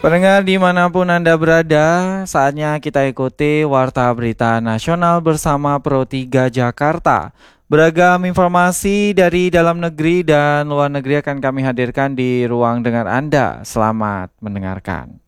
Pendengar dimanapun Anda berada, saatnya kita ikuti Warta Berita Nasional bersama Pro 3 Jakarta. Beragam informasi dari dalam negeri dan luar negeri akan kami hadirkan di ruang dengar Anda. Selamat mendengarkan.